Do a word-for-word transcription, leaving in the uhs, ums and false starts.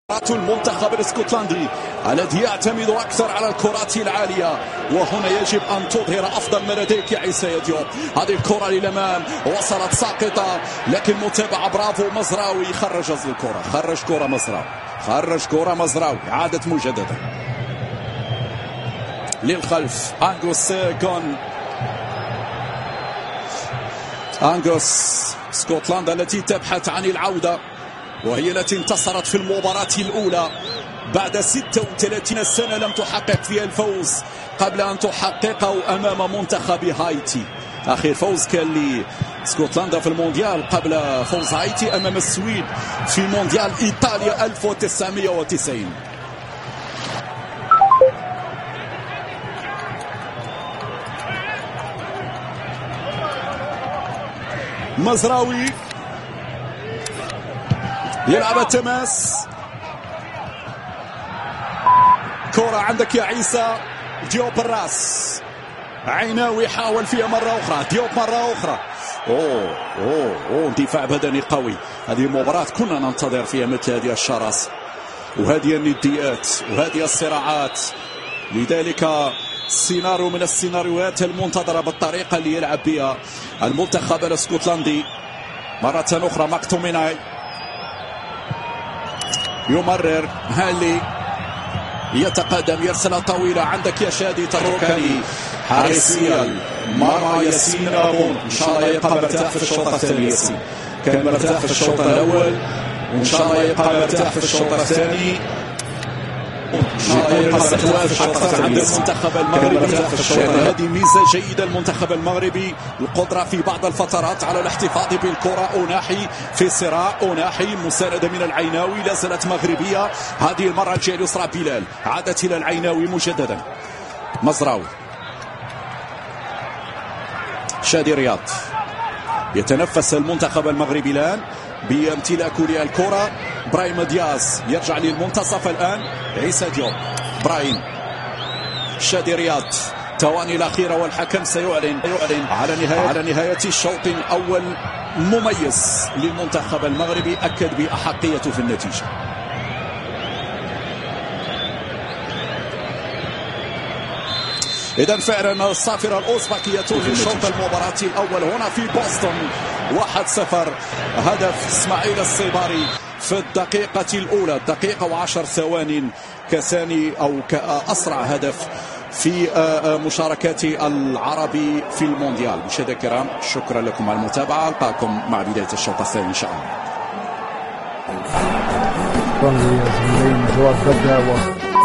المنتخب الاسكتلندي الذي يعتمد أكثر على الكرات العالية، وهنا يجب أن تظهر أفضل ما لديك يا عيسى ديوب. هذه الكرة للأمام وصلت ساقطة، لكن متابعة برافو مزراوي. خرج الكرة، خرج كرة مزراوي، خرج كرة مزراوي. عادة مجددا للخلف. أنغوس كون أنغوس. اسكتلندا التي تبحث عن العودة، وهي التي انتصرت في المباراة الأولى بعد ستة وثلاثين سنة لم تحقق فيها الفوز قبل أن تحققه أمام منتخب هايتي. أخير فوز كان لاسكتلندا في المونديال قبل فوز هايتي أمام السويد في مونديال إيطاليا ألف وتسعمائة وتسعين. مزراوي يلعب التماس. كرة عندك يا عيسى. ديوب الراس. عيناوي حاول فيها مرة أخرى. ديوب مرة أخرى. أوه أوه أوه دفاع بدني قوي. هذه المباراة كنا ننتظر فيها مثل هذه الشراسة وهذه النديات وهذه الصراعات. لذلك سيناريو من السيناريوهات المنتظرة بالطريقة اللي يلعب بها المنتخب الاسكتلندي. مرة أخرى ماكتوميناي يمرر. هالي يتقدم، يرسل طويلة. عندك يا شادي تروكاني. حارس ريال مرمى ياسين أبون. إن شاء الله يبقى مرتاح في الشوط الثاني. ياسين كان مرتاح في الشوط الأول، وإن شاء الله يبقى مرتاح في الشوط الثاني. عند المنتخب المغربي هذه ميزة جيدة. المنتخب المغربي القدرة في بعض الفترات على الاحتفاظ بالكرة. أوناحي في صراع. أوناحي مساندة من العيناوي، لا زالت مغربية. هذه المرة الجهة اليسرى بلال عادت إلى العيناوي مجددا. مزراوي. شادي رياض. يتنفس المنتخب المغربي الآن بامتلاك الكرة. برايم دياز يرجع للمنتصف الآن. عيسى ديوب. برايم. شادي رياض. ثواني الأخيرة والحكم سيعلن يعلن على نهاية على نهاية الشوط الأول مميز للمنتخب المغربي، أكد بأحقيته في النتيجة. إذا فعلا الصافرة الأوزبكية في شوط المباراة الأول هنا في بوسطن. واحد صفر. هدف إسماعيل الصباري في الدقيقة الأولى، دقيقة وعشر ثوان كثاني أو كأسرع هدف في مشاركات العربي في المونديال. مشاهدينا الكرام، شكرا لكم على المتابعة. ألقاكم مع بداية الشوط الثاني إن شاء الله.